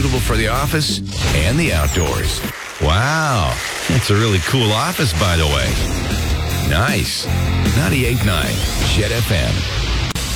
suitable for the office and the outdoors. Wow, that's a really cool office, by the way. Nice. 98.9 Chet FM.